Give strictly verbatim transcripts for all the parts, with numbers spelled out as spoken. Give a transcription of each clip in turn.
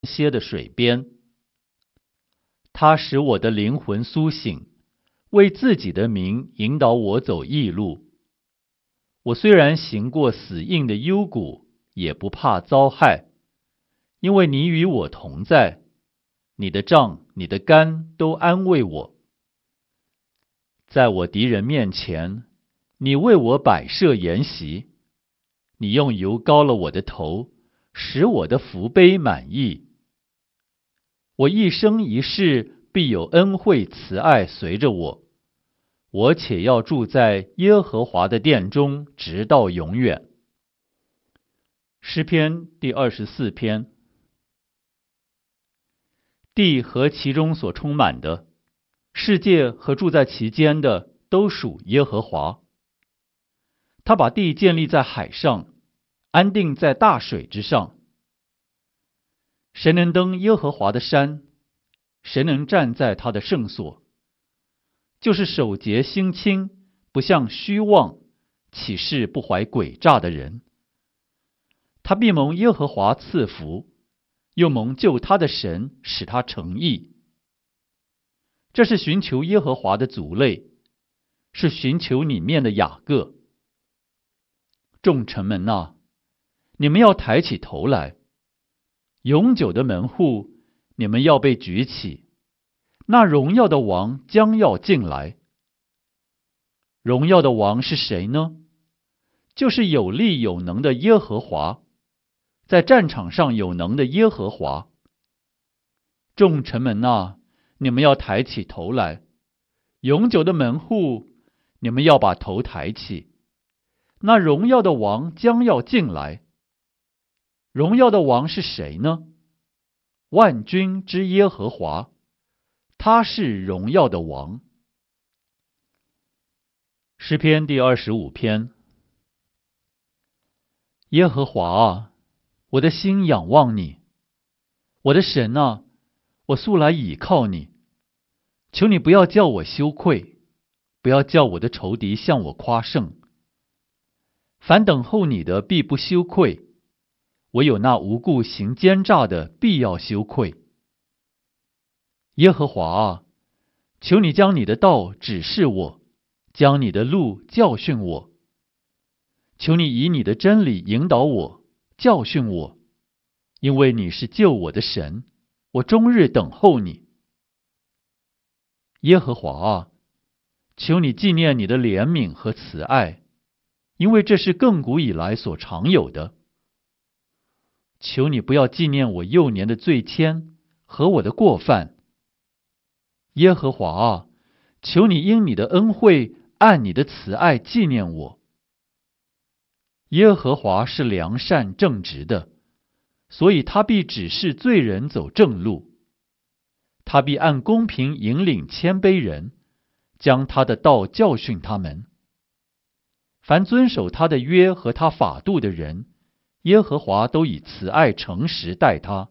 歇的水边。他使我的灵魂苏醒，为自己的名引导我走义路。我虽然行过死荫的幽谷，也不怕遭害，因为你与我同在，你的杖、你的竿都安慰我。在我敌人面前，你为我摆设筵席，你用油膏了我的头，使我的福杯满溢。我一生一世必有恩惠慈爱随着我，我且要住在耶和华的殿中，直到永远。诗篇第二十四篇。地和其中所充满的，世界和住在其间的，都属耶和华。他把地建立在海上，安定在大水之上。谁能登耶和华的山？谁能站在他的圣所？就是手洁心清，不向虚妄，起誓不怀诡诈的人。他必蒙耶和华赐福，又蒙救他的神使他成义。这是寻求耶和华的族类，是寻求里面的雅各。众臣们啊，你们要抬起头来，永久的门户，你们要被举起，那荣耀的王将要进来。荣耀的王是谁呢？就是有力有能的耶和华，在战场上有能的耶和华。众臣们啊，你们要抬起头来，永久的门户，你们要把头抬起，那荣耀的王将要进来。荣耀的王是谁呢？万军之耶和华，他是荣耀的王。诗篇第二十五篇。耶和华啊，我的心仰望你，我的神啊，我素来倚靠你。求你不要叫我羞愧，不要叫我的仇敌向我夸胜。凡等候你的必不羞愧，唯有那无故行奸诈的必要羞愧。耶和华啊，求你将你的道指示我，将你的路教训我。求你以你的真理引导我，教训我，因为你是救我的神，我终日等候你。耶和华啊，求你纪念你的怜悯和慈爱，因为这是亘古以来所常有的。求你不要纪念我幼年的罪愆和我的过犯。耶和华啊，求你因你的恩惠按你的慈爱纪念我。耶和华是良善正直的，所以他必指示罪人走正路。他必按公平引领谦卑人，将他的道教训他们。凡遵守他的约和他法度的人，耶和华都以慈爱诚实待他。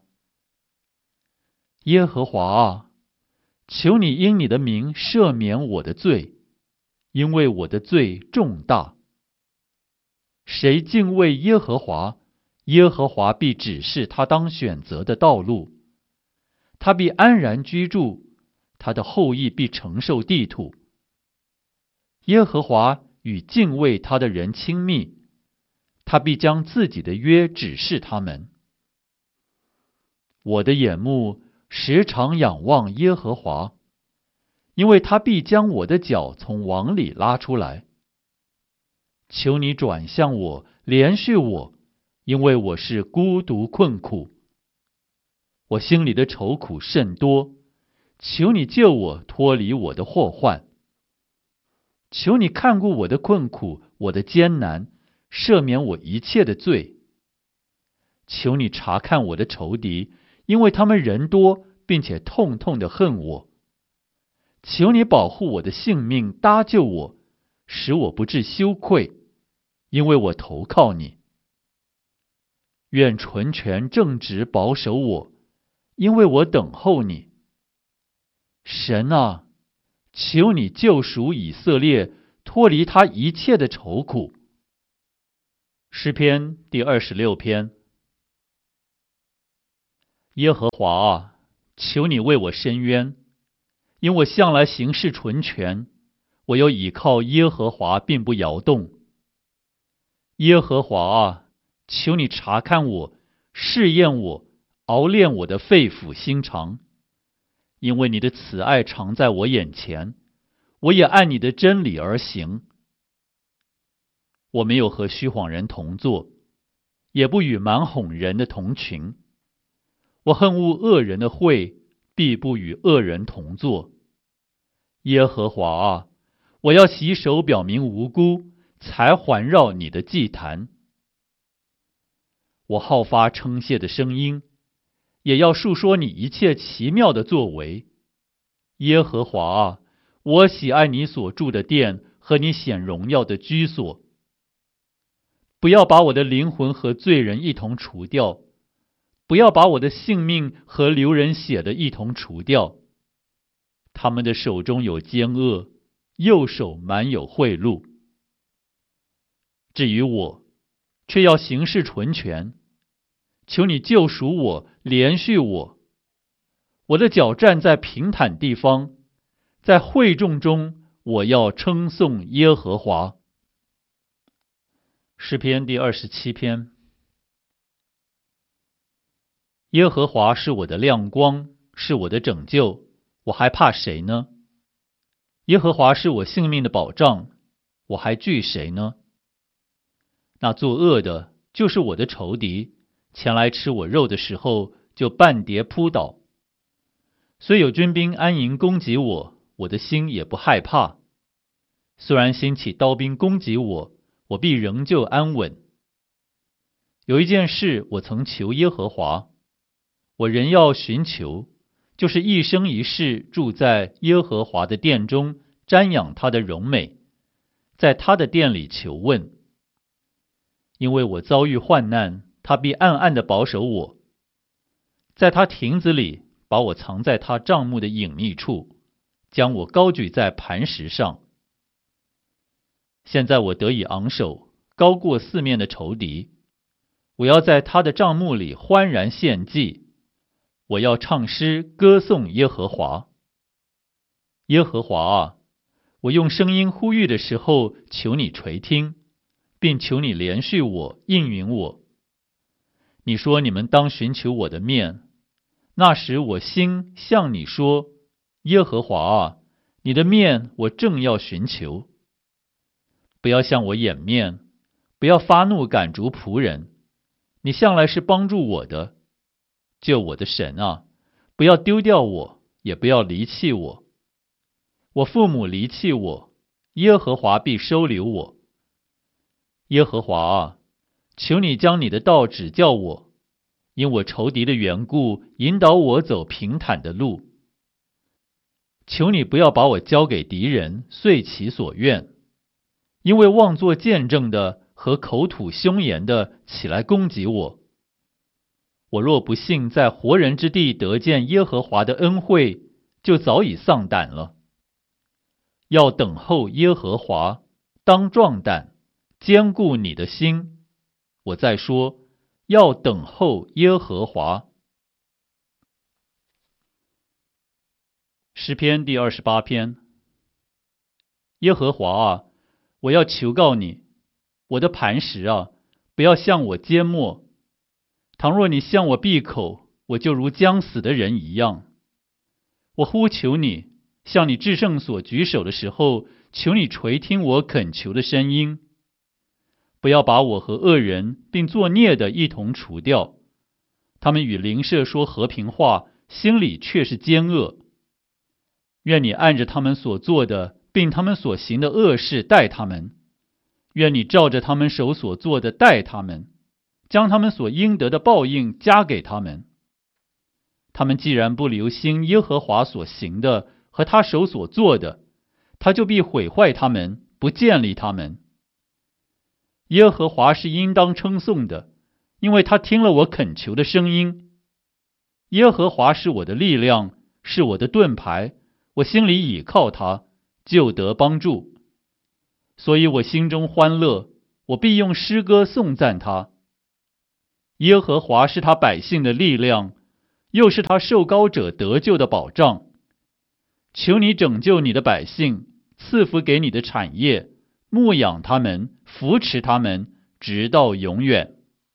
耶和华啊，求你因你的名赦免我的罪，因为我的罪重大。谁敬畏耶和华，耶和华必指示他当选择的道路。他必安然居住，他的后裔必承受地土。耶和华与敬畏他的人亲密，他必将自己的约指示他们。我的眼目时常仰望耶和华，因为他必将我的脚从网里拉出来。求你转向我，怜恤我，因为我是孤独困苦。我心里的愁苦甚多，求你救我脱离我的祸患。求你看顾我的困苦，我的艰难，赦免我一切的罪。求你查看我的仇敌，因为他们人多，并且痛痛地恨我。求你保护我的性命，搭救我，使我不致羞愧，因为我投靠你。愿纯全正直保守我，因为我等候你。神啊，求你救赎以色列，脱离他一切的愁苦。诗篇第二十六篇。 耶和华啊，求你为我伸冤，因我向来行事纯全，我又倚靠耶和华，并不摇动。耶和华啊，求你查看我，试验我，熬炼我的肺腑心肠，因为你的慈爱常在我眼前，我也按你的真理而行。我没有和虚谎人同坐，也不与蛮哄人的同群。我恨恶恶人的会，必不与恶人同坐。耶和华啊，我要洗手表明无辜，才环绕你的祭坛。我好发称谢的声音，也要述说你一切奇妙的作为。耶和华啊，我喜爱你所住的殿和你显荣耀的居所。不要把我的灵魂和罪人一同除掉，不要把我的性命和流人血的一同除掉。他们的手中有奸恶，右手满有贿赂。至于我，却要行事纯全。求你救赎我，连续我。我的脚站在平坦地方，在会众中，我要称颂耶和华。诗篇第二十七篇。耶和华是我的亮光，是我的拯救，我还怕谁呢？耶和华是我性命的保障，我还惧谁呢？那作恶的，就是我的仇敌，前来吃我肉的时候，就半跌扑倒。虽有军兵安营攻击我，我的心也不害怕。虽然兴起刀兵攻击我，我必仍旧安稳。有一件事我曾求耶和华，我仍要寻求，就是一生一世住在耶和华的殿中，瞻仰他的荣美，在他的殿里求问。因为我遭遇患难，他必暗暗地保守我，在他亭子里把我藏在他帐幕的隐秘处，将我高举在磐石上。现在我得以昂首，高过四面的仇敌。我要在他的帐幕里欢然献祭，我要唱诗歌颂耶和华。耶和华啊，我用声音呼吁的时候，求你垂听，并求你连续我，应允我。你说你们当寻求我的面，那时我心向你说，耶和华啊，你的面我正要寻求。不要向我掩面，不要发怒赶逐仆人，你向来是帮助我的。救我的神啊，不要丢掉我，也不要离弃我。我父母离弃我，耶和华必收留我。耶和华啊，求你将你的道指教我，因我仇敌的缘故，引导我走平坦的路。求你不要把我交给敌人，遂其所愿，因为妄作见证的和口吐凶言的起来攻击我。我若不幸在活人之地得见耶和华的恩惠，就早已丧胆了。要等候耶和华，当壮胆，坚固你的心。我再说，要等候耶和华。诗篇第二十八篇。耶和华啊，我要求告你，我的磐石啊，不要向我缄默。倘若你向我闭口，我就如将死的人一样。我呼求你，向你至圣所举手的时候，求你垂听我恳求的声音。不要把我和恶人并作孽的一同除掉，他们与邻舍说和平话，心里却是奸恶。愿你按着他们所做的，并他们所行的恶事待他们。愿你照着他们手所做的待他们，将他们所应得的报应加给他们。他们既然不留心耶和华所行的和他手所做的，他就必毁坏他们，不建立他们。耶和华是应当称颂的，因为他听了我恳求的声音。耶和华是我的力量，是我的盾牌，我心里倚靠他，就得帮助。所以我心中欢乐，我必用诗歌颂赞他。耶和华是他百姓的力量， 又是他受膏者得救的保障。求你拯救你的百姓，赐福给你的产业，牧养他们，扶持他们，直到永远。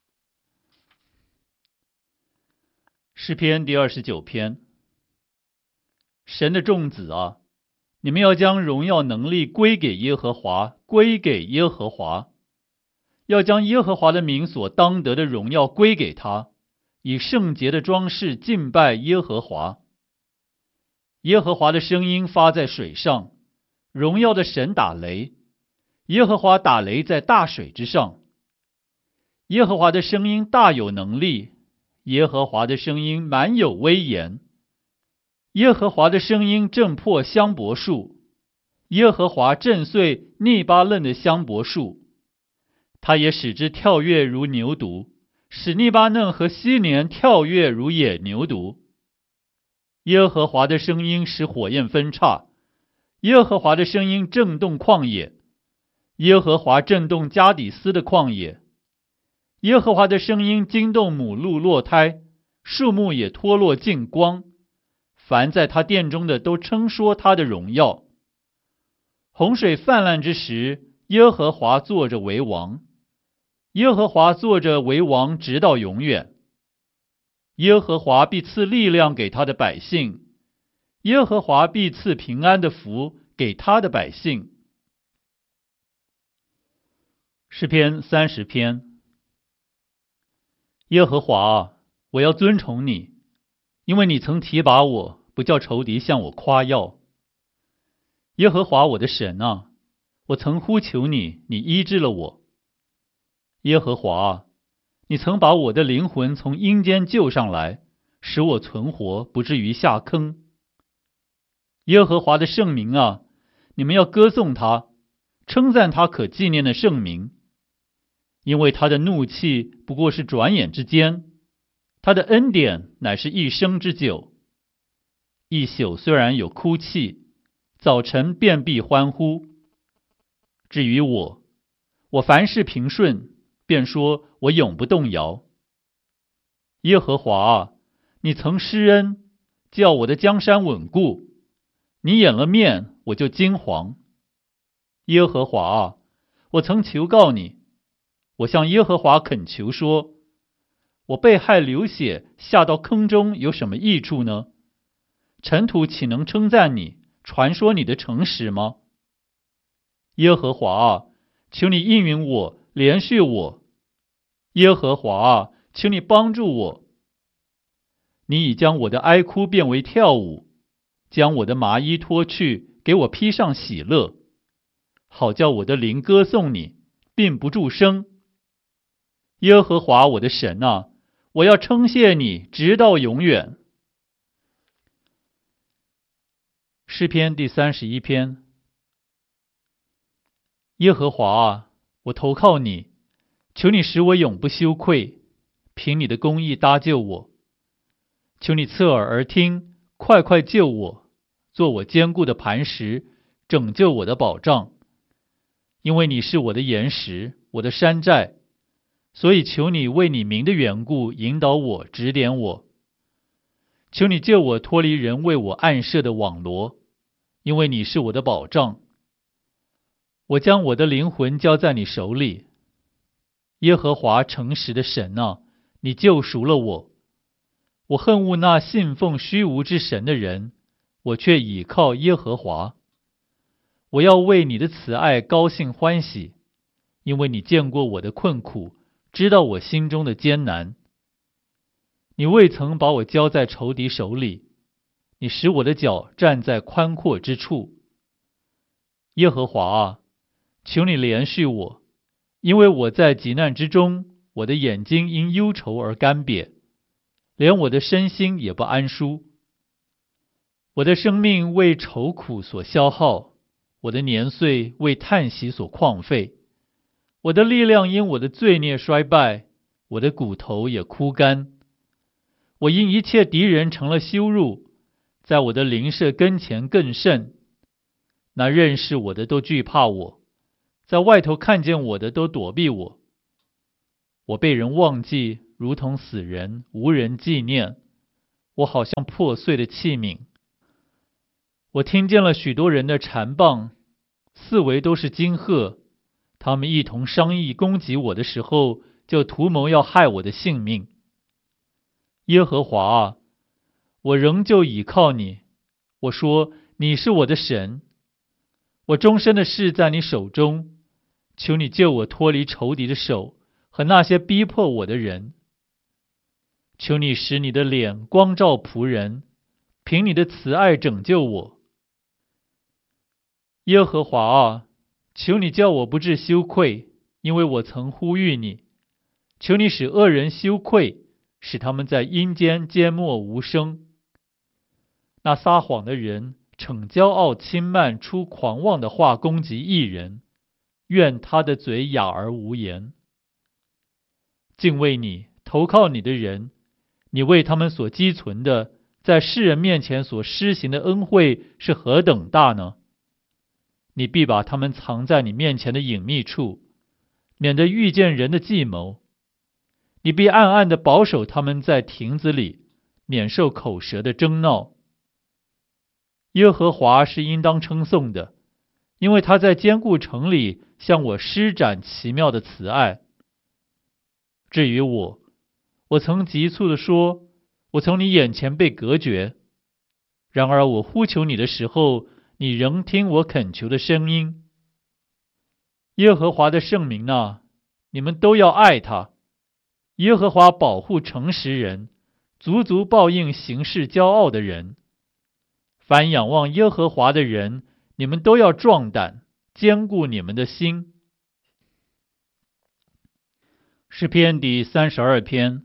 诗篇第二十九篇。神的众子啊，你们要将荣耀能力归给耶和华，归给耶和华。要将耶和华的名所当得的荣耀归给他，以圣洁的装饰敬拜耶和华。耶和华的声音发在水上，荣耀的神打雷，耶和华打雷在大水之上。耶和华的声音大有能力，耶和华的声音满有威严。耶和华的声音震破香柏树，耶和华震碎利巴嫩的香柏树。他也使之跳跃如牛犊，使利巴嫩和西连跳跃如野牛犊。耶和华的声音使火焰分叉，耶和华的声音震动旷野，耶和华震动加底斯的旷野。耶和华的声音惊动母鹿落胎，树木也脱落尽光。凡在他殿中的都称说他的荣耀。洪水泛滥之时，耶和华坐着为王，耶和华坐着为王直到永远。耶和华必赐力量给他的百姓，耶和华必赐平安的福给他的百姓。诗篇三十篇。耶和华啊，我要尊崇你，因为你曾提拔我，不叫仇敌向我夸耀。耶和华我的神啊，我曾呼求你，你医治了我。耶和华啊，你曾把我的灵魂从阴间救上来，使我存活，不至于下坑。耶和华的圣名啊，你们要歌颂他，称赞他可纪念的圣名。因为他的怒气不过是转眼之间，他的恩典乃是一生之久。一宿虽然有哭泣，早晨便必欢呼。至于我，我凡事平顺，便说我永不动摇。耶和华啊，你曾施恩，叫我的江山稳固，你掩了面，我就惊惶。耶和华啊，我曾求告你，我向耶和华恳求说，我被害流血，下到坑中有什么益处呢？尘土岂能称赞你，传说你的诚实吗？耶和华啊，求你应允我，怜恤我。耶和华啊，求你帮助我。你已将我的哀哭变为跳舞，将我的麻衣脱去，给我披上喜乐，好叫我的灵歌颂你，并不住声。耶和华我的神啊，我要称谢你，直到永远。诗篇第三十一篇。耶和华啊，我投靠你，求你使我永不羞愧，凭你的公义搭救我。求你侧耳而听，快快救我，做我坚固的磐石，拯救我的保障。因为你是我的岩石，我的山寨，所以求你为你名的缘故引导我，指点我。求你救我脱离人为我暗设的网罗，因为你是我的保障。我将我的灵魂交在你手里。耶和华诚实的神啊，你救赎了我。我恨恶那信奉虚无之神的人，我却倚靠耶和华。我要为你的慈爱高兴欢喜，因为你见过我的困苦，知道我心中的艰难。你未曾把我交在仇敌手里，你使我的脚站在宽阔之处。耶和华啊，求你怜恤我，因为我在急难之中，我的眼睛因忧愁而干瘪，连我的身心也不安舒。我的生命为愁苦所消耗，我的年岁为叹息所旷废。我的力量因我的罪孽衰败，我的骨头也枯干。我因一切敌人成了羞辱，在我的邻舍跟前更甚。那认识我的都惧怕我，在外头看见我的都躲避我。我被人忘记，如同死人，无人纪念。 我好像破碎的器皿。我听见了许多人的缠棒，四围都是金鹤，他们一同商议攻击我的时候，就图谋要害我的性命。耶和华啊，我仍旧倚靠你，我说你是我的神，我终身的事在你手中，求你救我脱离仇敌的手和那些逼迫我的人。求你使你的脸光照仆人，凭你的慈爱拯救我。耶和华啊，求你叫我不致羞愧，因为我曾呼吁你。求你使恶人羞愧，使他们在阴间缄默无声。那撒谎的人逞骄傲轻慢，出狂妄的话攻击义人，愿他的嘴哑而无言。敬畏你、投靠你的人，你为他们所积存的，在世人面前所施行的恩惠是何等大呢？你必把他们藏在你面前的隐秘处，免得遇见人的计谋。你必暗暗地保守他们在亭子里，免受口舌的争闹。耶和华是应当称颂的，因为他在坚固城里向我施展奇妙的慈爱。至于我，我曾急促地说，我从你眼前被隔绝。然而我呼求你的时候，你仍听我恳求的声音。耶和华的圣名啊，你们都要爱他。耶和华保护诚实人，足足报应行事骄傲的人。凡仰望耶和华的人，你们都要壮胆，坚固你们的心。诗篇第三十二篇。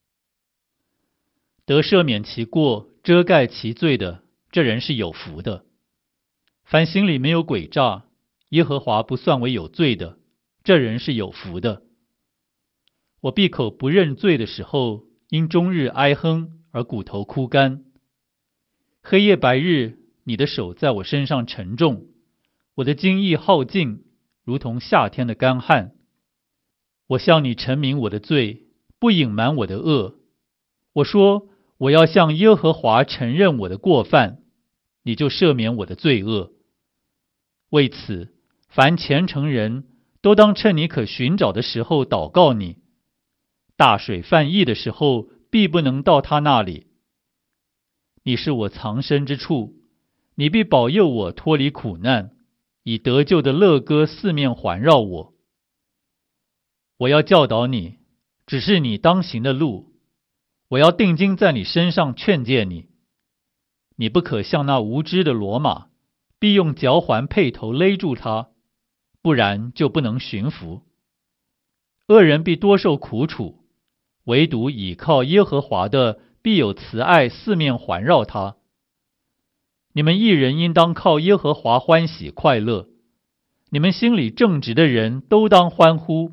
得赦免其过，遮盖其罪的，这人是有福的。凡心里没有诡诈，耶和华不算为有罪的，这人是有福的。我闭口不认罪的时候，因终日哀哼而骨头枯干。黑夜白日，你的手在我身上沉重，我的精意耗尽，如同夏天的干旱。我向你陈明我的罪，不隐瞒我的恶。我说，我要向耶和华承认我的过犯，你就赦免我的罪恶。为此，凡虔诚人都当趁你可寻找的时候祷告你。大水泛溢的时候，必不能到他那里。你是我藏身之处，你必保佑我脱离苦难，以得救的乐歌四面环绕我。我要教导你，只是你当行的路。我要定睛在你身上劝诫你。你不可像那无知的骡马，必用脚环辔头勒住它，不然就不能驯服。恶人必多受苦楚，唯独倚靠耶和华的，必有慈爱四面环绕他。你们义人应当靠耶和华欢喜快乐，你们心里正直的人都当欢呼。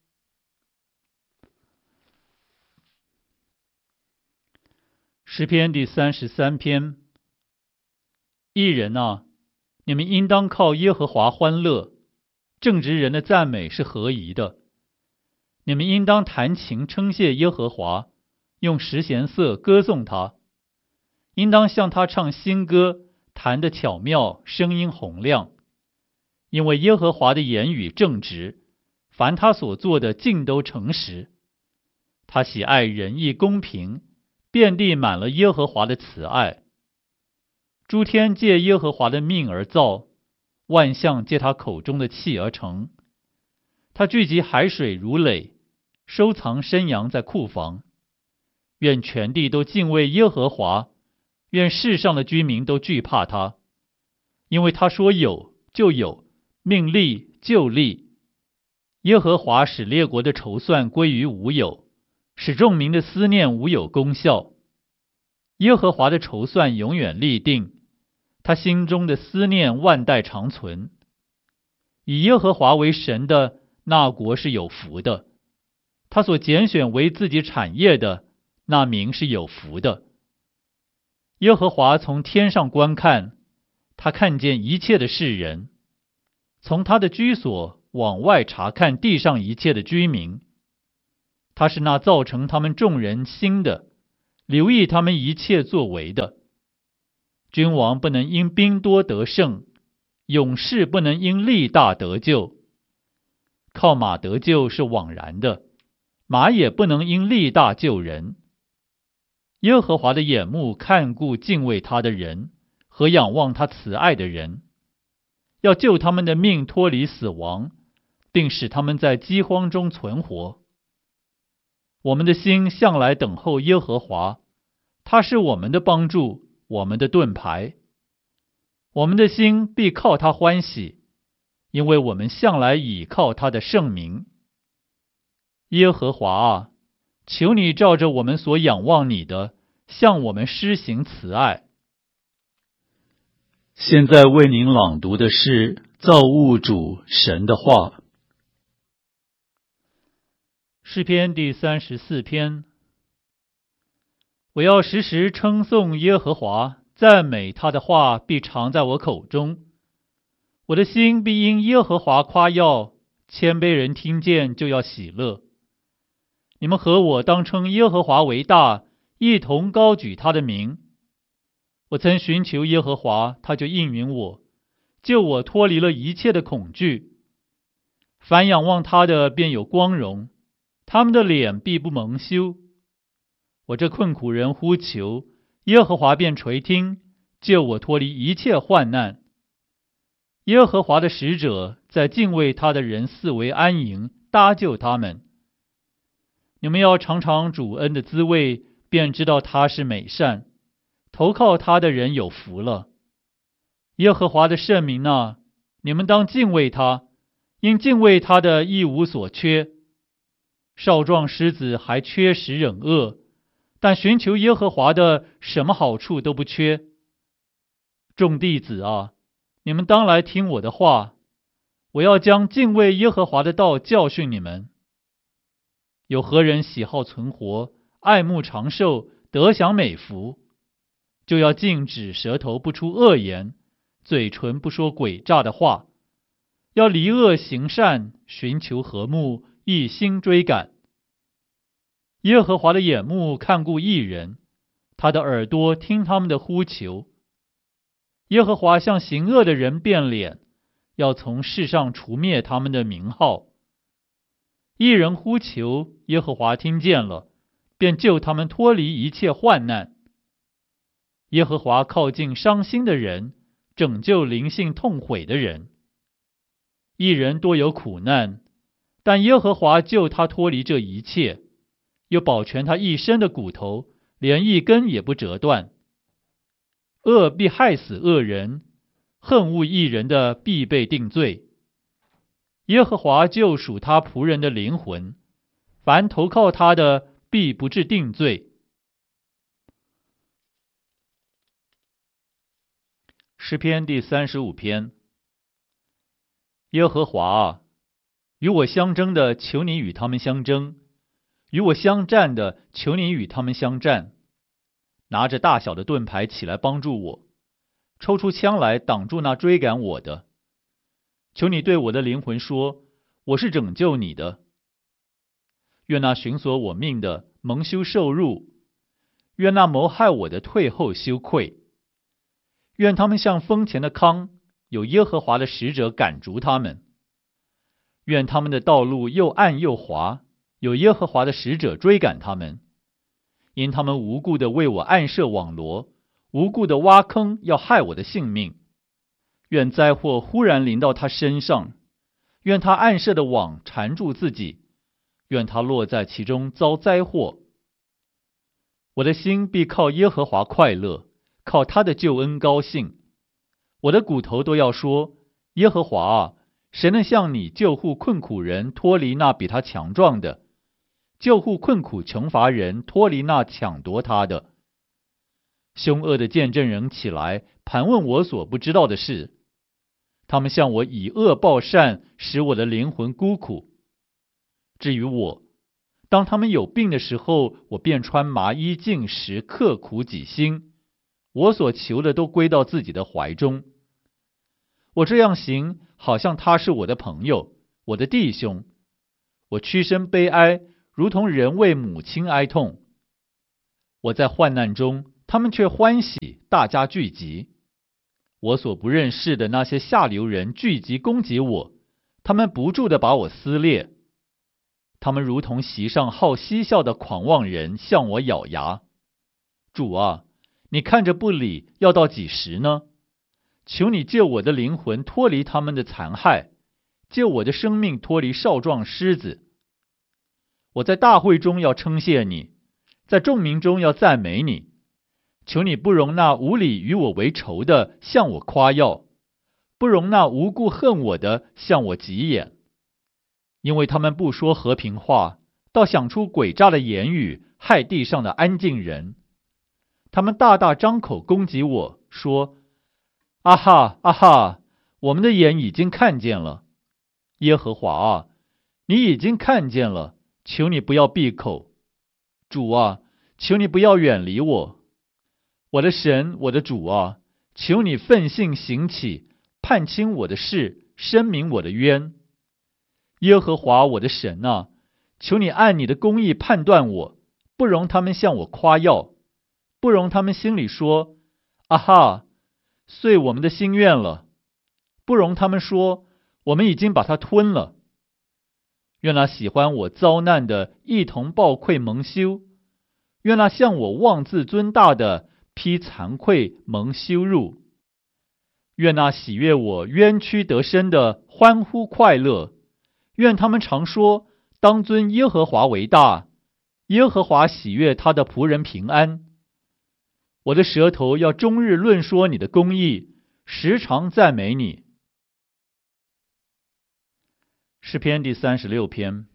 诗篇第三十三篇。义人啊，你们应当靠耶和华欢乐，正直人的赞美是合宜的。你们应当弹琴称谢耶和华，用十弦瑟歌颂他，应当向他唱新歌，弹得巧妙，声音洪亮。因为耶和华的言语正直，凡他所做的尽都诚实。他喜爱仁义公平，遍地满了耶和华的慈爱。诸天借耶和华的命而造，万象借他口中的气而成。他聚集海水如垒，收藏山羊在库房。愿全地都敬畏耶和华，愿世上的居民都惧怕他。因为他说有就有，命立就立。耶和华使列国的筹算归于无有，使众民的思念无有功效。耶和华的筹算永远立定，他心中的思念万代长存。以耶和华为神的那国是有福的，他所拣选为自己产业的那民是有福的。耶和华从天上观看，他看见一切的世人，从他的居所往外查看地上一切的居民。他是那造成他们众人心的， 留意他们一切作为的。君王不能因兵多得胜，勇士不能因力大得救。靠马得救是枉然的，马也不能因力大救人。耶和华的眼目看顾敬畏他的人和仰望他慈爱的人，要救他们的命脱离死亡，并使他们在饥荒中存活。我们的心向来等候耶和华，他是我们的帮助，我们的盾牌。我们的心必靠他欢喜，因为我们向来倚靠他的圣名。耶和华啊，求你照着我们所仰望你的，向我们施行慈爱。 现在为您朗读的是造物主神的话。 诗篇第三十四篇。我要时时称颂耶和华，赞美他的话必常在我口中。我的心必因耶和华夸耀，谦卑人听见就要喜乐。你们和我当称耶和华为大，一同高举他的名。我曾寻求耶和华，他就应允我，救我脱离了一切的恐惧。凡仰望他的便有光荣，他们的脸必不蒙羞。我这困苦人呼求，耶和华便垂听，救我脱离一切患难。耶和华的使者在敬畏他的人四围安营，搭救他们。你们要尝尝主恩的滋味，便知道他是美善，投靠他的人有福了。耶和华的圣名啊，你们当敬畏他，因敬畏他的一无所缺。少壮狮子还缺食忍饿，但寻求耶和华的什么好处都不缺。众弟子啊，你们当来听我的话，我要将敬畏耶和华的道教训你们。有何人喜好存活，爱慕长寿，得享美福？就要禁止舌头不出恶言，嘴唇不说诡诈的话，要离恶行善，寻求和睦，一心追赶。耶和华的眼目看顾义人，他的耳朵听他们的呼求。耶和华向行恶的人变脸，要从世上除灭他们的名号。义人呼求，耶和华听见了，便救他们脱离一切患难。耶和华靠近伤心的人，拯救灵性痛悔的人。义人多有苦难，但耶和华救他脱离这一切，又保全他一身的骨头，连一根也不折断。恶必害死恶人，恨恶义人的必被定罪。耶和华救赎他仆人的灵魂，凡投靠他的必不致定罪。诗篇第三十五篇。耶和华啊，与我相争的，求你与他们相争；与我相战的，求你与他们相战。拿着大小的盾牌起来帮助我，抽出枪来挡住那追赶我的。求你对我的灵魂说，我是拯救你的。愿那寻索我命的蒙羞受辱，愿那谋害我的退后羞愧。愿他们像风前的糠，有耶和华的使者赶逐他们。愿他们的道路又暗又滑，有耶和华的使者追赶他们。因他们无故的为我暗设网罗，无故的挖坑，要害我的性命。愿灾祸忽然临到他身上，愿他暗设的网缠住自己，愿他落在其中遭灾祸。我的心必靠耶和华快乐，靠他的救恩高兴。我的骨头都要说，耶和华啊，谁能像你救护困苦人脱离那比他强壮的，救护困苦穷乏人脱离那抢夺他的？凶恶的见证人起来盘问我所不知道的事，他们向我以恶报善，使我的灵魂孤苦。至于我，当他们有病的时候，我便穿麻衣进食，刻苦己心。我所求的都归到自己的怀中。我这样行，好像他是我的朋友，我的弟兄。我屈身悲哀，如同人为母亲哀痛。 我在患难中，他们却欢喜，大家聚集。我所不认识的那些下流人聚集攻击我，他们不住地把我撕裂。他们如同席上好嬉笑的狂妄人，向我咬牙。主啊，你看着不理，要到几时呢？求你救我的灵魂脱离他们的残害，救我的生命脱离少壮狮子。我在大会中要称谢你，在众民中要赞美你。求你不容那无理与我为仇的向我夸耀，不容那无故恨我的向我急眼。因为他们不说和平话，倒想出诡诈的言语，害地上的安静人。他们大大张口攻击我，说：啊哈，啊哈，我们的眼已经看见了。耶和华啊，你已经看见了，求你不要闭口。主啊，求你不要远离我。我的神，我的主啊，求你奋性行起，判清我的事，申明我的冤。耶和华我的神啊，求你按你的公义判断我，不容他们向我夸耀，不容他们心里说：啊哈，遂我们的心愿了，不容他们说：我们已经把它吞了。愿那喜欢我遭难的一同抱愧蒙羞，愿那向我妄自尊大的披惭愧蒙羞辱。愿那喜悦我冤屈得生的欢呼快乐，愿他们常说：当尊耶和华为大，耶和华喜悦他的仆人平安。我的舌头要终日论说你的公义，时常赞美你。诗篇第三十六篇。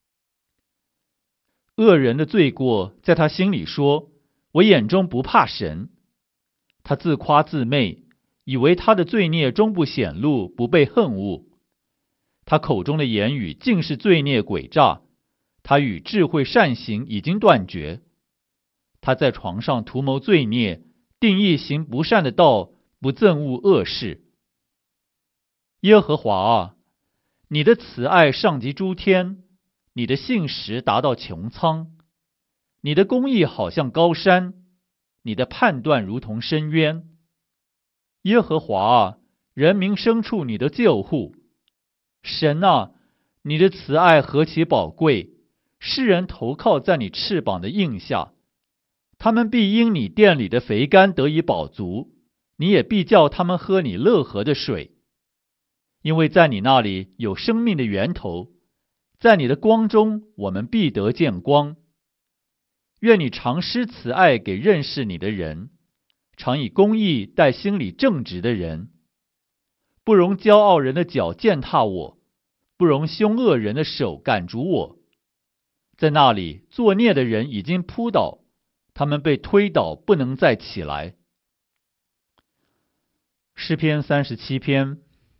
恶人的罪过在他心里说：我眼中不怕神。他自夸自媚，以为他的罪孽终不显露，不被恨恶。他口中的言语尽是罪孽诡诈，他与智慧善行已经断绝。他在床上图谋罪孽，定义行不善的道，不憎恶恶事。耶和华啊，你的慈爱上及诸天，你的信实达到穹苍，你的公义好像高山，你的判断如同深渊。耶和华啊，人民牲畜你的救护。神啊，你的慈爱何其宝贵，世人投靠在你翅膀的印下。他们必因你殿里的肥甘得以饱足，你也必叫他们喝你乐河的水。因为在你那里有生命的源头，在你的光中我们必得见光。愿你常施慈爱给认识你的人，常以公义待心里正直的人。不容骄傲人的脚践踏我，不容凶恶人的手赶逐我。在那里作孽的人已经扑倒，他们被推倒，不能再起来。诗篇三十七篇。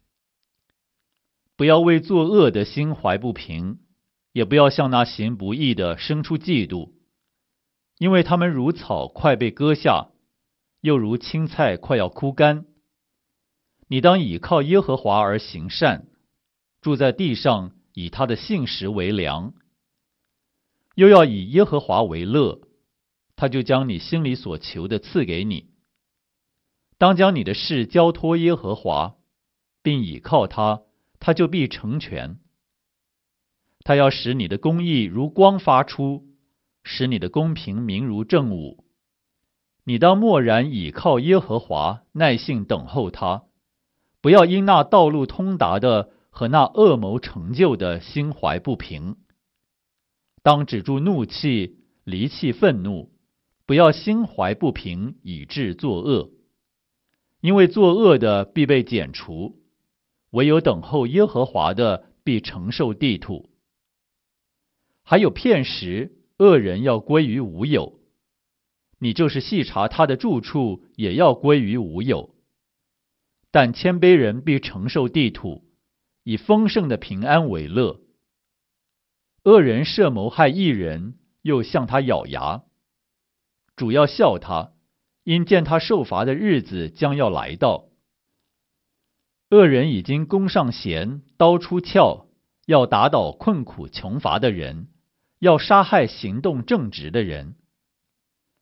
不要为作恶的心怀不平，也不要向那行不义的生出嫉妒，因为他们如草快被割下，又如青菜快要枯干。你当倚靠耶和华而行善，住在地上，以他的信实为粮。又要以耶和华为乐，他就将你心里所求的赐给你。当将你的事交托耶和华，并倚靠他，他就必成全。他要使你的公义如光发出，使你的公平明如正午。你当默然倚靠耶和华，耐性等候他，不要因那道路通达的和那恶谋成就的心怀不平。当止住怒气，离弃愤怒，不要心怀不平，以致作恶。因为作恶的必被剪除，唯有等候耶和华的必承受地土。还有片时，恶人要归于无有，你就是细查他的住处，也要归于无有。但谦卑人必承受地土，以丰盛的平安为乐。恶人设谋害义人，又向他咬牙。主要笑他，因见他受罚的日子将要来到。恶人已经弓上弦，刀出鞘，要打倒困苦穷乏的人，要杀害行动正直的人。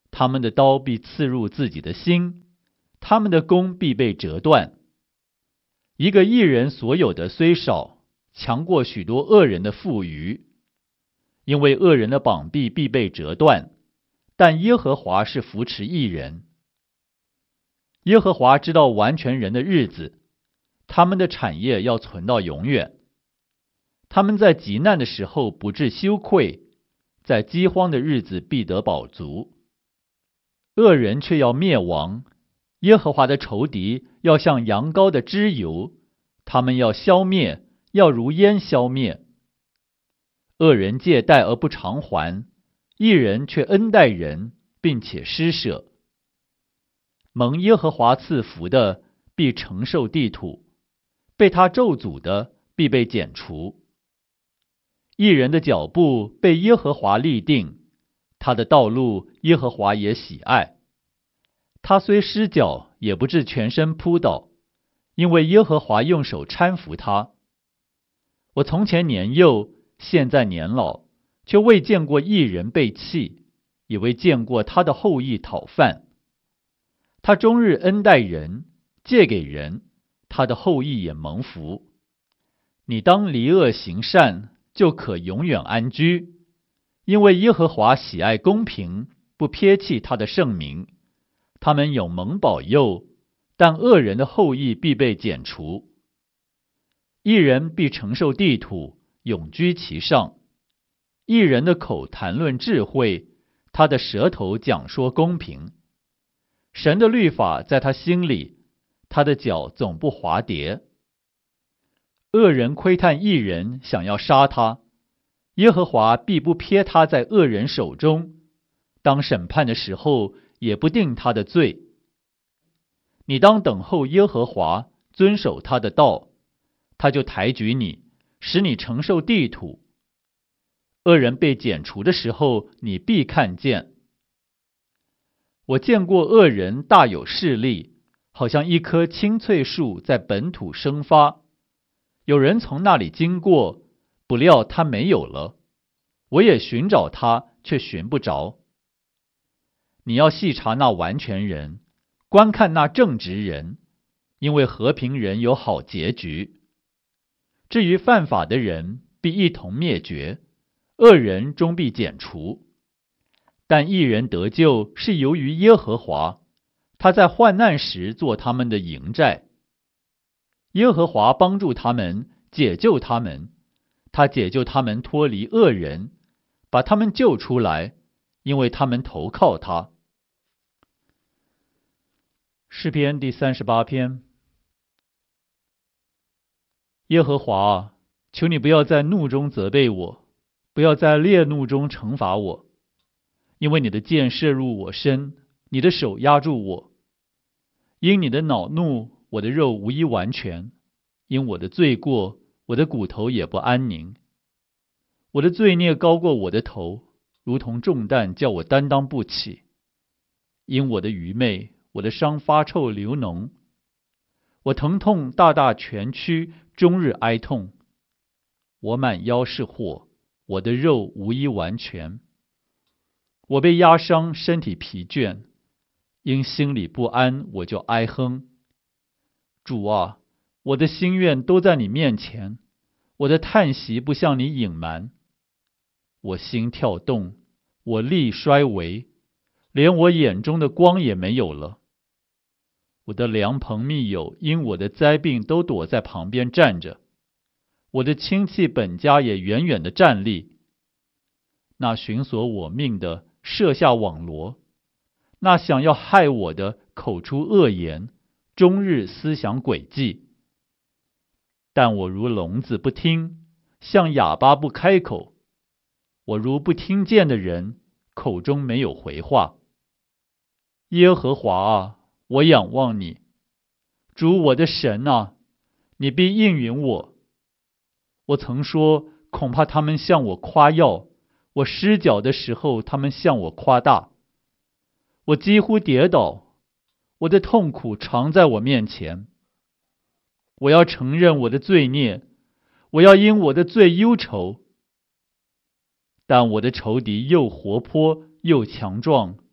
他们的刀必刺入自己的心，他们的弓必被折断。一个义人所有的虽少，强过许多恶人的富余，因为恶人的膀臂必被折断，但耶和华是扶持义人。耶和华知道完全人的日子，他们的产业要存到永远。他们在极难的时候不致羞愧，在饥荒的日子必得饱足。恶人却要灭亡，耶和华的仇敌要像羊羔的脂油，他们要消灭，要如烟消灭。恶人借贷而不偿还，义人却恩待人，并且施舍。蒙耶和华赐福的必承受地土，被他咒诅的必被剪除。义人的脚步被耶和华立定，他的道路耶和华也喜爱。他虽失脚，也不至全身扑倒，因为耶和华用手搀扶他。我从前年幼，现在年老，却未见过义人被弃，也未见过他的后裔讨饭。他终日恩待人，借给人，他的后裔也蒙福。你当离恶行善，就可永远安居，因为耶和华喜爱公平，不撇弃他的圣名。他们有蒙保佑，但恶人的后裔必被剪除。义人必承受地土，永居其上。义人的口谈论智慧，他的舌头讲说公平。神的律法在他心里，他的脚总不滑跌。恶人窥探义人，想要杀他，耶和华必不撇他在恶人手中，当审判的时候也不定他的罪。你当等候耶和华，遵守他的道，他就抬举你，使你承受地土。恶人被剪除的时候，你必看见。我见过恶人大有势力，好像一棵青翠树在本土生发。有人从那里经过，不料他没有了。我也寻找他，却寻不着。你要细查那完全人，观看那正直人，因为和平人有好结局。至于犯法的人，必一同灭绝，恶人终必剪除。但义人得救是由于耶和华，他在患难时做他们的营寨。耶和华帮助他们，解救他们，他解救他们脱离恶人，把他们救出来，因为他们投靠他。诗篇第三十八篇。耶和华，求你不要在怒中责备我，不要在烈怒中惩罚我，因为你的箭射入我身，你的手压住我。因你的恼怒，我的肉无一完全；因我的罪过，我的骨头也不安宁。我的罪孽高过我的头，如同重担，叫我担当不起。因我的愚昧，我的伤发臭流脓，我疼痛大大蜷曲，终日哀痛。我满腰是祸，我的肉无一完全。我被压伤，身体疲倦，因心里不安，我就哀哼。主啊，我的心愿都在你面前，我的叹息不向你隐瞒。我心跳动，我力衰微，连我眼中的光也没有了。我的良朋密友因我的灾病都躲在旁边站着，我的亲戚本家也远远地站立。那寻索我命的设下网罗，那想要害我的口出恶言，终日思想诡计。但我如聋子不听，像哑巴不开口。我如不听见的人，口中没有回话。耶和华啊，我仰望你，主我的神啊，你必应允我。我曾说，恐怕他们向我夸耀，我失脚的时候，他们向我夸大。我几乎跌倒，我的痛苦常在我面前。我要承认我的罪孽，我要因我的罪忧愁。但我的仇敌又活泼又强壮，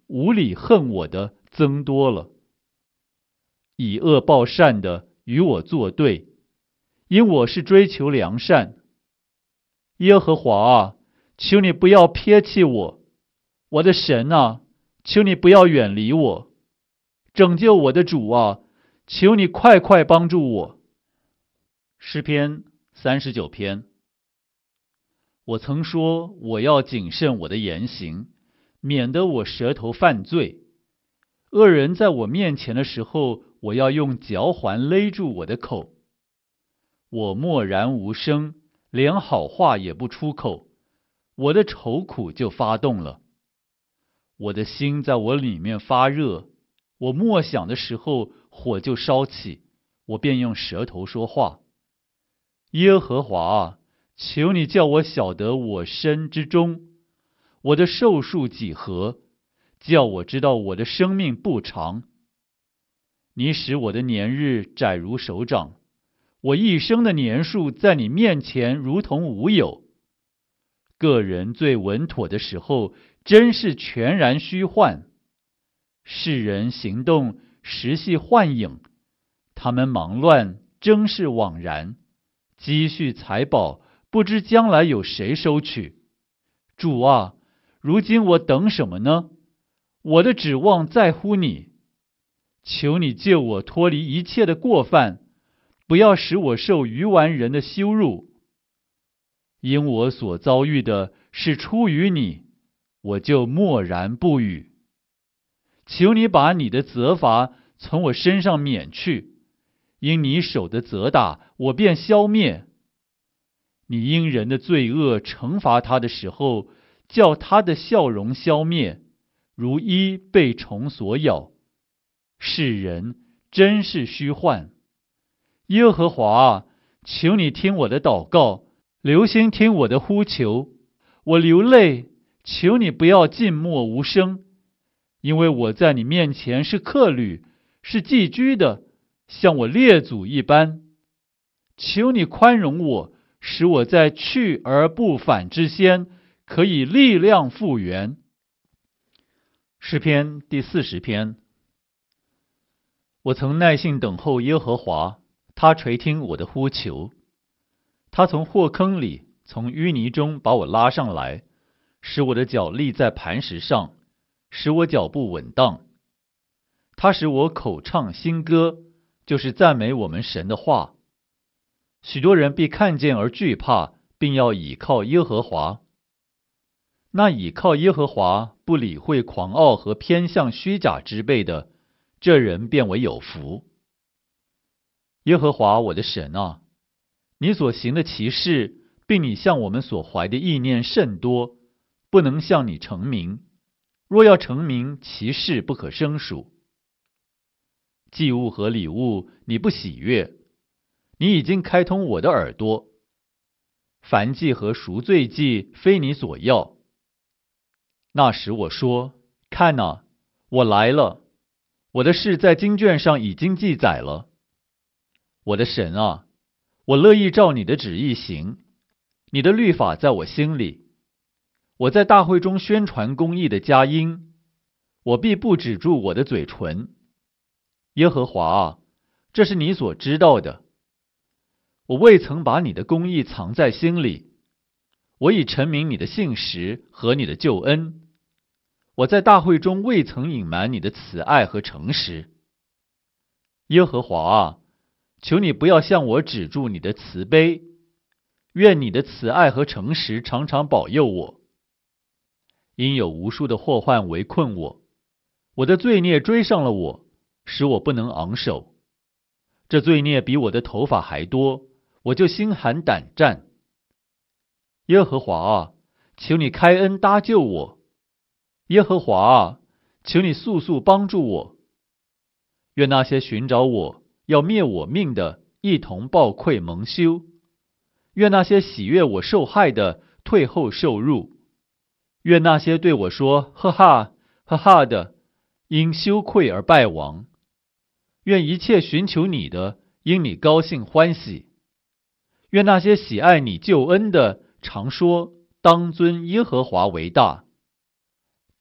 无理恨我的增多了。以恶报善的与我作对，因我是追求良善。耶和华啊，求你不要撇弃我，我的神啊，求你不要远离我。拯救我的主啊，求你快快帮助我。诗篇三十九篇。我曾说我要谨慎我的言行，免得我舌头犯罪。恶人在我面前的时候，我要用嚼环勒住我的口。我默然无声，连好话也不出口，我的愁苦就发动了。我的心在我里面发热，我默想的时候，火就烧起，我便用舌头说话。耶和华啊，求你叫我晓得我身之终，我的寿数几何，叫我知道我的生命不长。你使我的年日窄如手掌，我一生的年数在你面前如同无有。个人最稳妥的时候，真是全然虚幻。世人行动实系幻影，他们忙乱真是枉然。积蓄财宝，不知将来有谁收取。主啊，如今我等什么呢？我的指望在乎你。求你救我脱离一切的过犯，不要使我受愚顽人的羞辱。因我所遭遇的是出于你，我就默然不语。求你把你的责罚从我身上免去，因你手的责打，我便消灭。你因人的罪恶惩罚他的时候，叫他的笑容消灭，如衣被虫所咬。世人真是虚幻。耶和华啊，求你听我的祷告，留心听我的呼求。我流泪，求你不要静默无声，因为我在你面前是客旅，是寄居的，像我列祖一般。求你宽容我，使我在去而不返之先，可以力量复原。诗篇第四十篇。我曾耐心等候耶和华，他垂听我的呼求。他从祸坑里，从淤泥中把我拉上来，使我的脚立在磐石上，使我脚步稳当。他使我口唱新歌，就是赞美我们神的话。许多人必看见而惧怕，并要倚靠耶和华。那倚靠耶和华，不理会狂傲和偏向虚假之辈的，这人便为有福。耶和华我的神啊，你所行的奇事，并你向我们所怀的意念甚多，不能向你成名。若要成名，其事不可胜数。祭物和礼物你不喜悦，你已经开通我的耳朵。燔祭和赎罪祭非你所要。那时我说，看哪，我来了，我的事在经卷上已经记载了。我的神啊，我乐意照你的旨意行，你的律法在我心里。我在大会中宣传公义的佳音，我必不止住我的嘴唇。耶和华啊，这是你所知道的。我未曾把你的公义藏在心里，我已陈明你的信实和你的救恩。我在大会中未曾隐瞒你的慈爱和诚实。耶和华啊，求你不要向我止住你的慈悲，愿你的慈爱和诚实常常保佑我。因有无数的祸患围困我，我的罪孽追上了我，使我不能昂首。这罪孽比我的头发还多，我就心寒胆战。耶和华啊，求你开恩搭救我。耶和华啊，求你速速帮助我。愿那些寻找我要灭我命的一同抱愧蒙羞，愿那些喜悦我受害的退后受辱，愿那些对我说呵哈呵哈的因羞愧而败亡。愿一切寻求你的因你高兴欢喜。愿那些喜爱你救恩的常说当尊耶和华为大。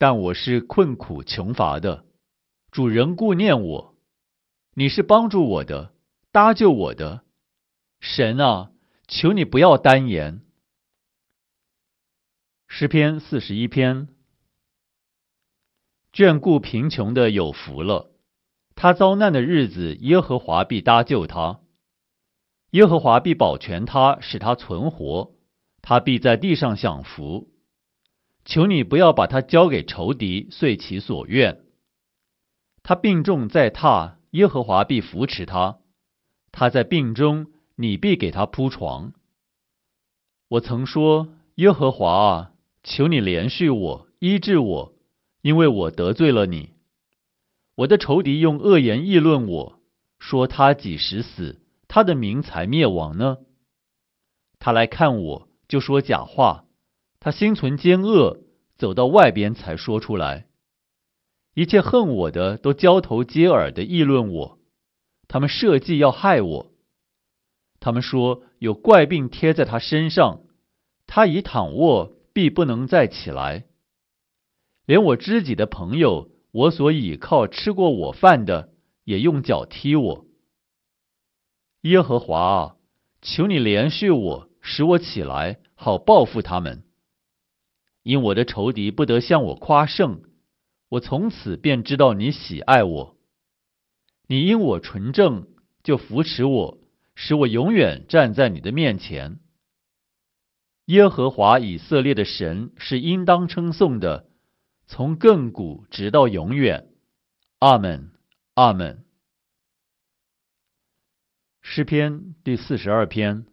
但我是困苦穷乏的，主仍顾念我。你是帮助我的，搭救我的。神啊，求你不要单言。诗篇四十一篇。眷顾贫穷的有福了，他遭难的日子，耶和华必搭救他。耶和华必保全他，使他存活，他必在地上享福。求你不要把他交给仇敌，遂其所愿。他病重在榻，耶和华必扶持他。他在病中，你必给他铺床。我曾说，耶和华啊，求你怜恤我，医治我，因为我得罪了你。我的仇敌用恶言议论我，说他几时死，他的名才灭亡呢？他来看我，就说假话，他心存奸恶，走到外边才说出来。一切恨我的都交头接耳的议论我，他们设计要害我。他们说有怪病贴在他身上，他一躺卧，必不能再起来。连我知己的朋友，我所倚靠吃过我饭的，也用脚踢我。耶和华啊，求你怜恤我，使我起来，好报复他们。因我的仇敌不得向我夸胜，我从此便知道你喜爱我。你因我纯正，就扶持我，使我永远站在你的面前。耶和华以色列的神是应当称颂的，从亘古直到永远。阿们，阿们。诗篇第四十二篇。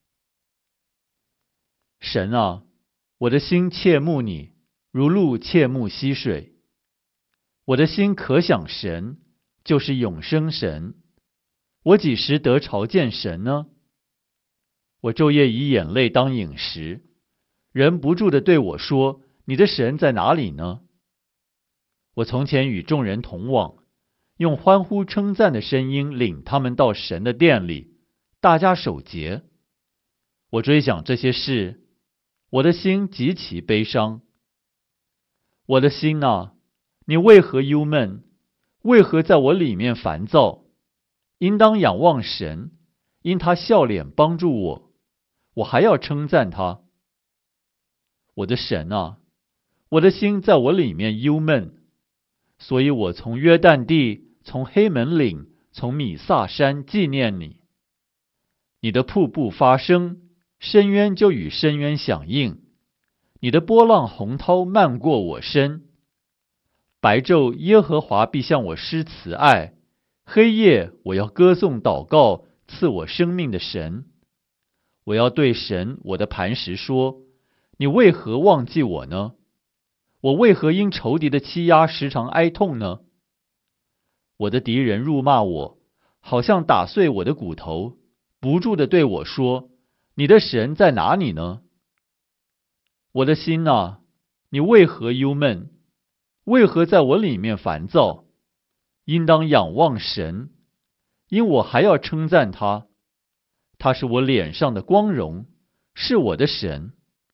神啊，我的心切慕你，如鹿切慕溪水。我的心可想神，就是永生神。我几时得朝见神呢？我昼夜以眼泪当饮食，人不住地对我说，你的神在哪里呢？我从前与众人同往，用欢呼称赞的声音领他们到神的殿里，大家守节。我追想这些事，我的心极其悲伤。我的心啊，你为何忧闷？为何在我里面烦躁？应当仰望神，因他笑脸帮助我，我还要称赞他。我的神啊，我的心在我里面忧闷，所以我从约旦地，从黑门岭，从米萨山纪念你。你的瀑布发声，深渊就与深渊响应，你的波浪洪涛漫过我身。白昼耶和华必向我施慈爱，黑夜我要歌颂祷告赐我生命的神。我要对神我的磐石说，你为何忘记我呢？我为何因仇敌的欺压时常哀痛呢？我的敌人辱骂我，好像打碎我的骨头，不住地对我说，你的神在哪里呢？我的心啊，你为何忧闷？为何在我里面烦躁？应当仰望神，因我还要称赞他。他是我脸上的光荣，是我的神。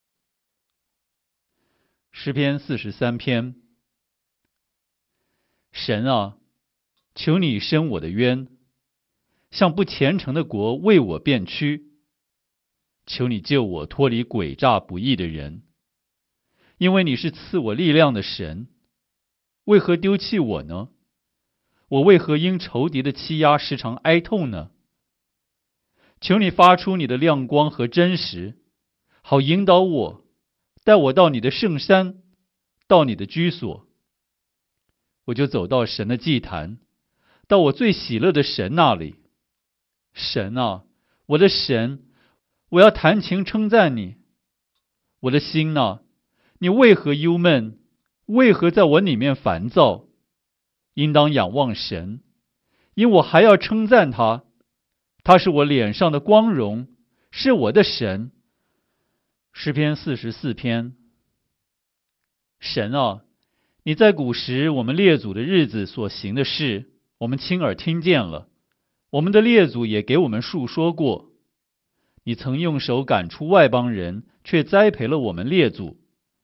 诗篇四十三篇。神啊，求你伸我的冤，向不虔诚的国为我辩屈。求你救我脱离诡诈不义的人，因为你是赐我力量的神。为何丢弃我呢？我为何因仇敌的欺压时常哀痛呢？求你发出你的亮光和真实，好引导我，带我到你的圣山，到你的居所。我就走到神的祭坛，到我最喜乐的神那里。神啊，我的神，我要弹琴称赞你。我的心啊，你为何忧闷？为何在我里面烦躁？应当仰望神，因我还要称赞他。他是我脸上的光荣，是我的神。诗篇四十四篇。神啊，你在古时我们列祖的日子所行的事，我们亲耳听见了，我们的列祖也给我们述说过。你曾用手赶出外邦人，却栽培了我们列祖。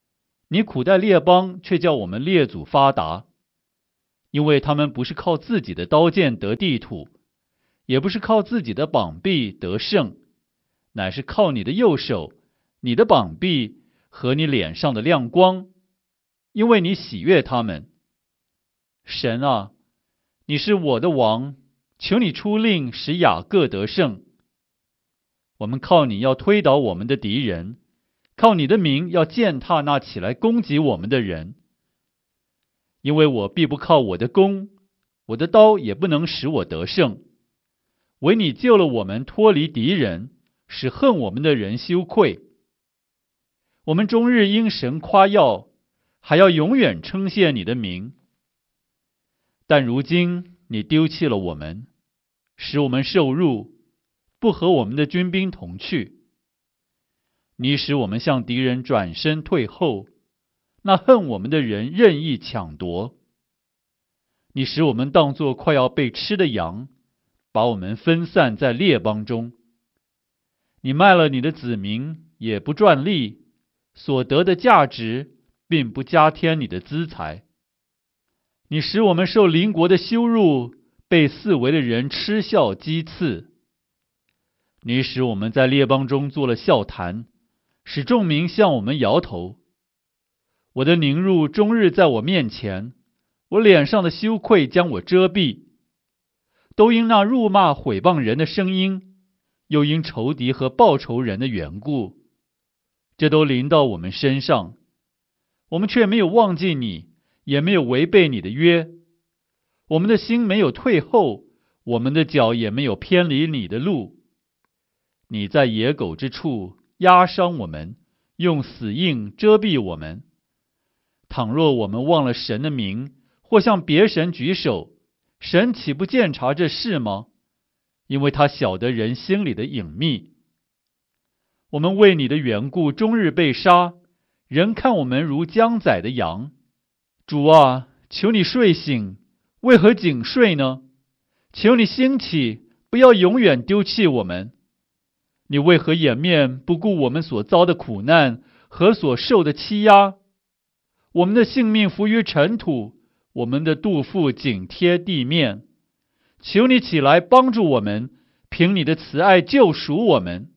你苦待列邦，却叫我们列祖发达，因为他们不是靠自己的刀剑得地土，也不是靠自己的膀臂得胜，乃是靠你的右手，你的膀臂和你脸上的亮光，因为你喜悦他们。神啊，你是我的王，求你出令使雅各得胜。我们靠你要推倒我们的敌人，靠你的名要践踏那起来攻击我们的人。因为我必不靠我的弓，我的刀也不能使我得胜，唯你救了我们脱离敌人，使恨我们的人羞愧。我们终日因神夸耀，还要永远称谢你的名。但如今你丢弃了我们，使我们受辱，不和我们的军兵同去。你使我们向敌人转身退后，那恨我们的人任意抢夺。你使我们当作快要被吃的羊，把我们分散在列邦中。你卖了你的子民，也不赚利，所得的价值并不加添你的资财。你使我们受邻国的羞辱，被四围的人嗤笑讥刺。你使我们在列邦中做了笑谈，使众民向我们摇头。我的凌辱终日在我面前，我脸上的羞愧将我遮蔽。都因那辱骂毁谤人的声音，又因仇敌和报仇人的缘故，这都临到我们身上。我们却没有忘记你，也没有违背你的约。我们的心没有退后，我们的脚也没有偏离你的路。你在野狗之处压伤我们，用死印遮蔽我们。倘若我们忘了神的名，或向别神举手，神岂不鉴察这事吗？因为他晓得人心里的隐秘。我们为你的缘故终日被杀，人看我们如将宰的羊。主啊，求你睡醒，为何仅睡呢？求你兴起，不要永远丢弃我们。你为何掩面不顾我们所遭的苦难和所受的欺压？我们的性命浮于尘土，我们的肚腹紧贴地面。求你起来帮助我们，凭你的慈爱救赎我们。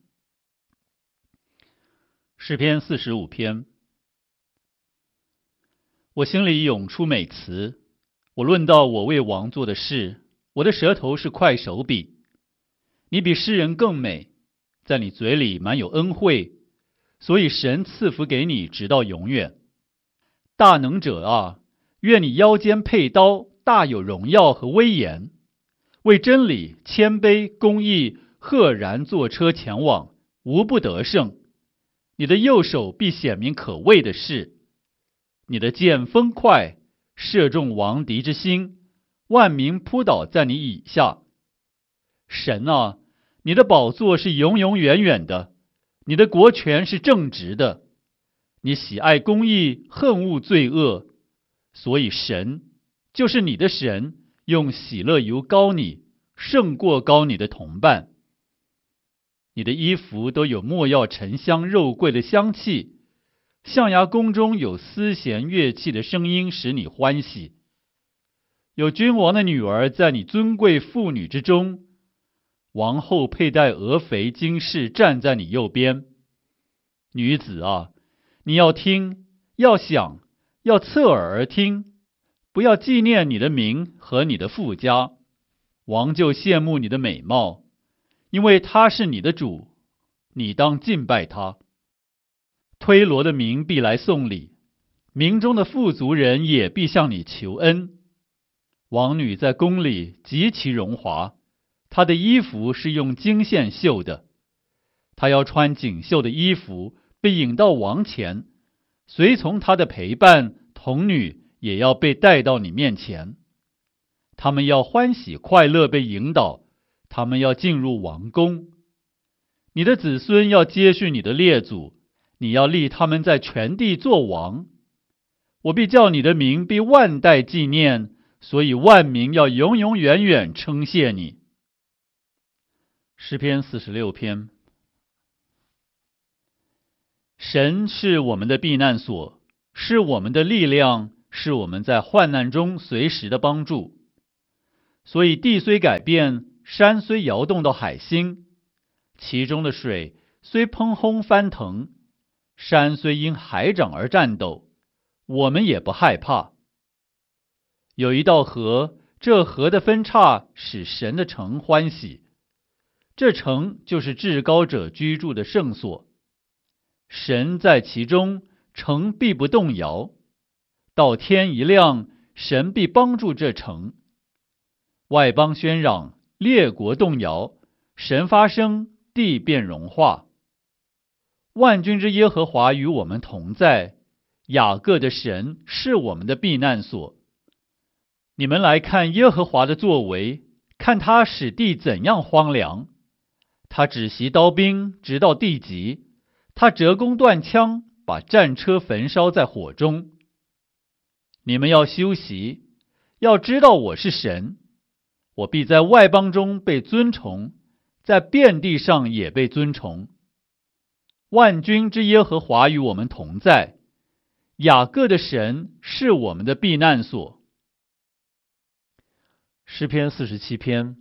诗篇四十五篇。我心里涌出美词，我论到我为王做的事，我的舌头是块手笔。你比诗人更美，在你嘴里满有恩惠，所以神赐福给你直到永远。大能者啊，愿你腰间佩刀，大有荣耀和威严，为真理、谦卑、公义，赫然坐车前往，无不得胜。你的右手必显明可畏的事，你的剑锋快，射中王敌之心，万民扑倒在你以下。神啊，你的宝座是永永远远的，你的国权是正直的。你喜爱公义，恨恶罪恶，所以神就是你的神，用喜乐油膏你，胜过膏你的同伴。你的衣服都有没药沉香肉桂的香气，象牙宫中有丝弦乐器的声音使你欢喜。有君王的女儿在你尊贵妇女之中，王后佩戴鹅肥金饰站在你右边。女子啊，你要听，要想，要侧耳而听，不要纪念你的名和你的父家。王就羡慕你的美貌，因为他是你的主，你当敬拜他。推罗的民必来送礼，民中的富足人也必向你求恩。王女在宫里极其荣华，她的衣服是用金线绣的，她要穿锦绣的衣服，被引到王前，随从她的陪伴童女也要被带到你面前。他们要欢喜快乐被引导，他们要进入王宫。你的子孙要接续你的列祖，你要立他们在全地作王。我必叫你的名必万代纪念，所以万民要永永远远称谢你。诗篇四十六篇。神是我们的避难所， 是我们的力量，是我们在患难中随时的帮助。所以地虽改变，山虽摇动到海心，其中的水虽砰轰翻腾，山虽因海涨而颤抖，我们也不害怕。有一道河，这河的分叉使神的城欢喜，这城就是至高者居住的圣所。神在其中，城必不动摇。到天一亮，神必帮助这城。外邦喧嚷，列国动摇，神发声，地变融化。万军之耶和华与我们同在，雅各的神是我们的避难所。你们来看耶和华的作为，看他使地怎样荒凉。他止息刀兵，直到地极；他折弓断枪，把战车焚烧在火中。你们要休息，要知道我是神。我必在外邦中被尊崇，在遍地上也被尊崇。万军之耶和华与我们同在，雅各的神是我们的避难所。诗篇四十七篇。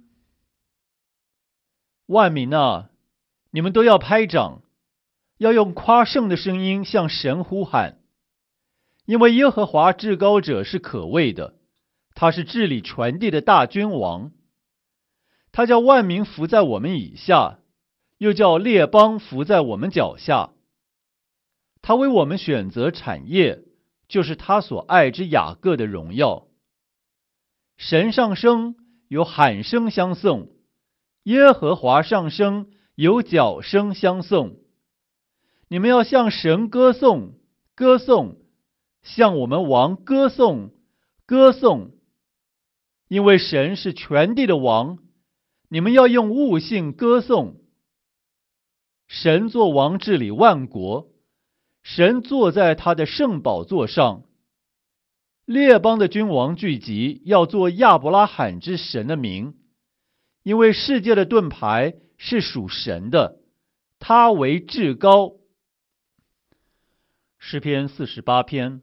万民啊，你们都要拍掌，要用夸胜的声音向神呼喊，因为耶和华至高者是可畏的，他是治理全地的大君王。他叫万民伏在我们以下，又叫列邦伏在我们脚下。他为我们选择产业，就是他所爱之雅各的荣耀。神上升，有喊声相送；耶和华上升，有角声相送。你们要向神歌颂，歌颂，向我们王歌颂，歌颂。因为神是全地的王，你们要用悟性歌颂。神作王治理万国，神坐在他的圣宝座上。列邦的君王聚集，要做亚伯拉罕之神的名，因为世界的盾牌是属神的，他为至高。诗篇四十八篇。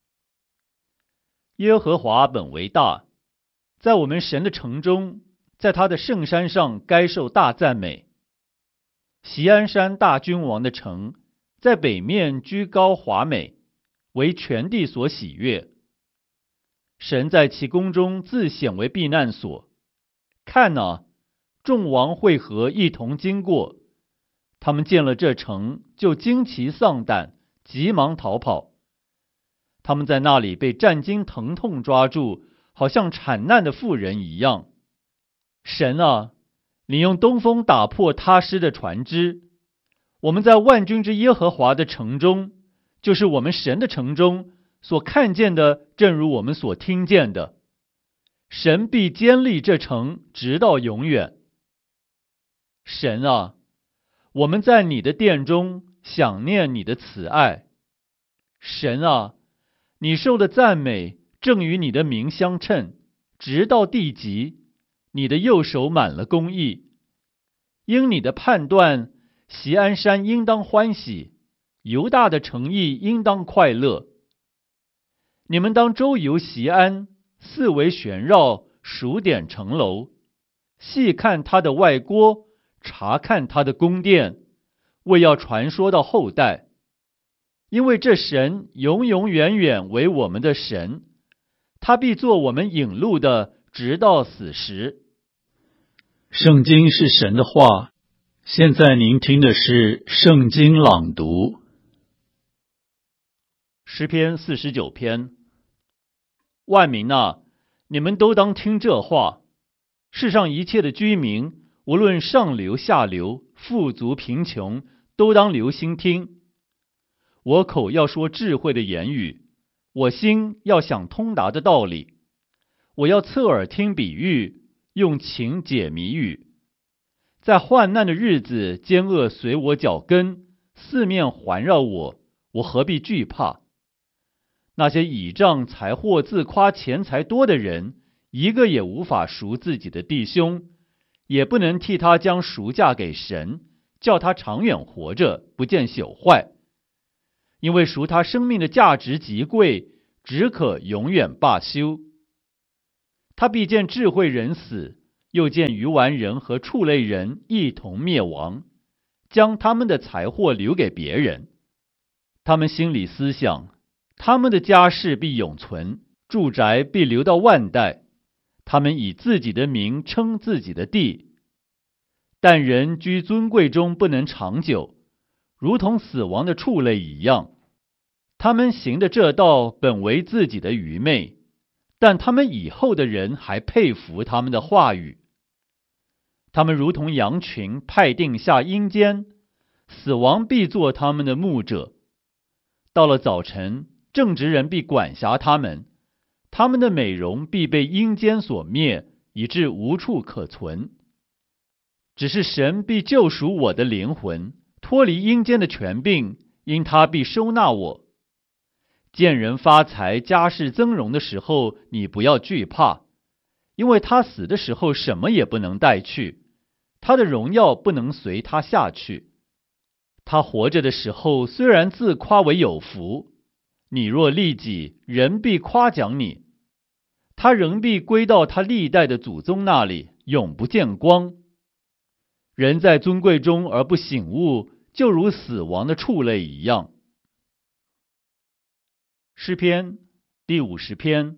耶和华本为大，在我们神的城中，在他的圣山上该受大赞美。锡安山大君王的城，在北面居高华美，为全地所喜悦。神在其宫中自显为避难所。看哪，众王会合一同经过，他们见了这城，就惊奇丧胆，急忙逃跑。他们在那里被战惊疼痛抓住，好像产难的妇人一样。神啊，你用东风打破他施的船只。我们在万军之耶和华的城中，就是我们神的城中，所看见的，正如我们所听见的。神必坚立这城，直到永远。神啊，我们在你的殿中想念你的慈爱。神啊，你受的赞美正与你的名相称，直到地极。你的右手满了公义。因你的判断，锡安山应当欢喜，犹大的城邑应当快乐。你们当周游锡安，四围旋绕，数点城楼，细看他的外郭，查看他的宫殿，为要传说到后代。因为这神永永远远为我们的神，他必做我们引路的，直到死时。 圣经是神的话，现在您听的是圣经朗读。 诗篇四十九篇。万民啊，你们都当听这话。世上一切的居民，无论上流下流，富足贫穷，都当留心听。我口要说智慧的言语，我心要想通达的道理。我要侧耳听比喻，用情解谜语。在患难的日子，奸恶随我脚跟，四面环绕我，我何必惧怕？那些倚仗财货自夸钱财多的人，一个也无法赎自己的弟兄，也不能替他将赎价给神，叫他长远活着，不见朽坏。 因为赎他生命的价值极贵，只可永远罢休。他必见智慧人死，又见愚顽人和畜类人一同灭亡，将他们的财货留给别人。他们心里思想，他们的家世必永存，住宅必留到万代。他们以自己的名称自己的地，但人居尊贵中不能长久，如同死亡的畜类一样。他们行的这道本为自己的愚昧，但他们以后的人还佩服他们的话语。他们如同羊群派定下阴间，死亡必做他们的牧者。到了早晨，正直人必管辖他们，他们的美容必被阴间所灭，以致无处可存。只是神必救赎我的灵魂，脱离阴间的权柄，因他必收纳我。见人发财、家世增荣的时候，你不要惧怕，因为他死的时候什么也不能带去，他的荣耀不能随他下去。他活着的时候，虽然自夸为有福，你若利己，人必夸奖你，他仍必归到他历代的祖宗那里，永不见光。人在尊贵中而不醒悟，就如死亡的畜类一样。诗篇第五十篇。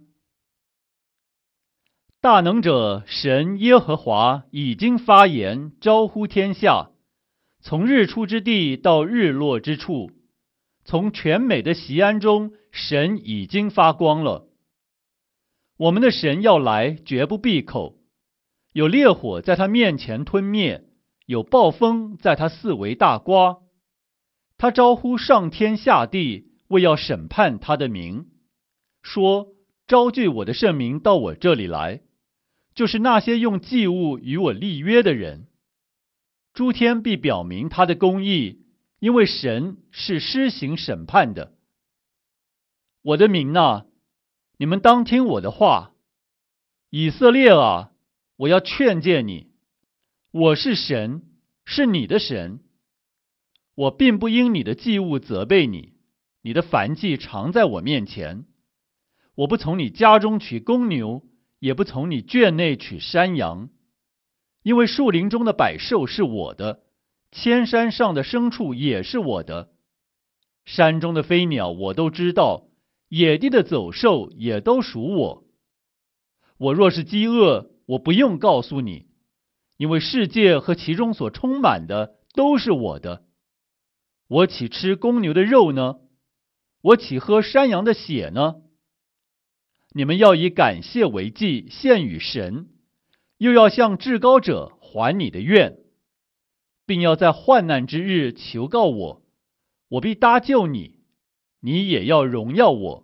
大能者神耶和华已经发言，招呼天下，从日出之地到日落之处，从全美的锡安中，神已经发光了。我们的神要来，绝不闭口，有烈火在他面前吞灭，有暴风在他四围大刮。他招呼上天下地，为要审判他的名，说：招聚我的圣民到我这里来，就是那些用祭物与我立约的人。诸天必表明他的公义，因为神是施行审判的。我的民哪，你们当听我的话。以色列啊，我要劝诫你，我是神，是你的神。我并不因你的祭物责备你，你的燔祭常在我面前。我不从你家中取公牛，也不从你圈内取山羊，因为树林中的百兽是我的，千山上的牲畜也是我的。山中的飞鸟我都知道，野地的走兽也都属我。我若是饥饿，我不用告诉你，因为世界和其中所充满的都是我的。我岂吃公牛的肉呢？我岂喝山羊的血呢？你们要以感谢为祭，献与神，又要向至高者还你的愿，并要在患难之日求告我，我必搭救你，你也要荣耀我。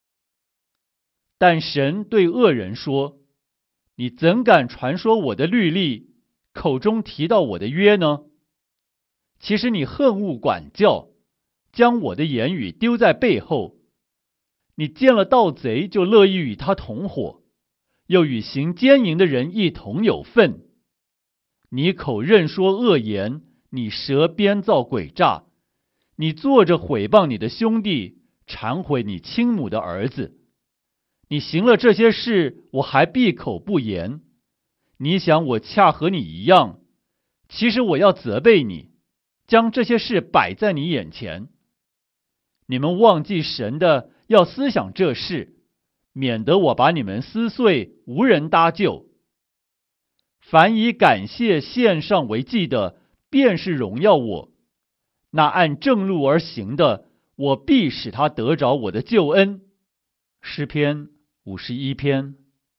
但神对恶人说：你怎敢传说我的律例，口中提到我的约呢？其实你恨恶管教，将我的言语丢在背后。你见了盗贼，就乐意与他同伙，又与行奸淫的人一同有份。你口任说恶言，你舌编造诡诈，你坐着毁谤你的兄弟，忏悔你亲母的儿子。你行了这些事，我还闭口不言。你想我恰和你一样，其实我要责备你，将这些事摆在你眼前。你们忘记神的，要思想这事，免得我把你们撕碎，无人搭救。凡以感谢献上为祭的，便是荣耀我。那按正路而行的，我必使他得着我的救恩。诗篇五十一篇。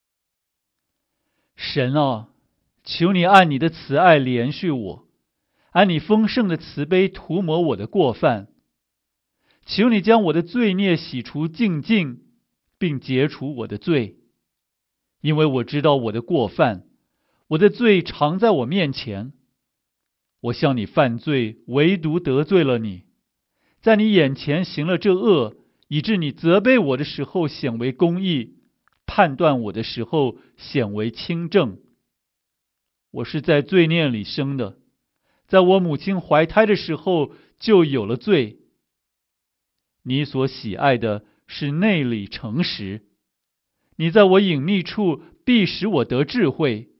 神啊，求你按你的慈爱怜恤我，按你丰盛的慈悲涂抹我的过犯。求你将我的罪孽洗除净尽，并解除我的罪，因为我知道我的过犯，我的罪常在我面前。我向你犯罪，唯独得罪了你，在你眼前行了这恶，以致你责备我的时候显为公义，判断我的时候显为清正。我是在罪孽里生的，在我母亲怀胎的时候就有了罪。 你所喜爱的是内里诚实。你在我隐秘处必使我得智慧，